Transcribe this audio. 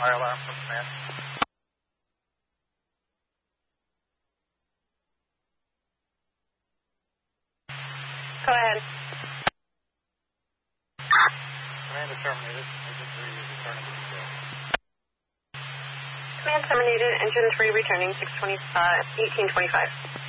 Fire alarm from command. Go ahead. Command is terminated. Engine 3 is returning to zero. Command terminated. Engine 3 returning 1825.